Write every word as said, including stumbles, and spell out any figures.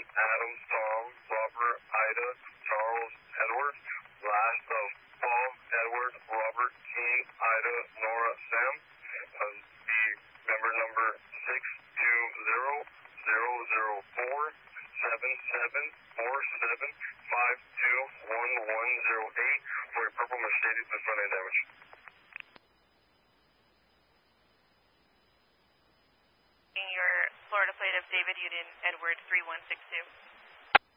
Adam, Tom, Robert, Ida, Charles, Edward. Last of Paul, Edward, Robert, Teen, Ida, Nora, Sam. Uh, the member number six two zero zero zero four seven seven four seven five two one one zero eight for a purple Mercedes with front end damage. Your Florida plate of David Union Edward three one six two.